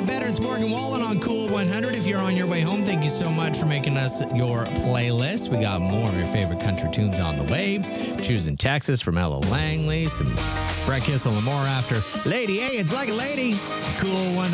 got better. It's Morgan Wallen on Cool 100. If you're on your way home, thank you so much for making us your playlist. We got more of your favorite country tunes on the way. Choosing Texas from Ella Langley. Some Brett Kissel and more after Lady A. It's like a lady. Cool 100.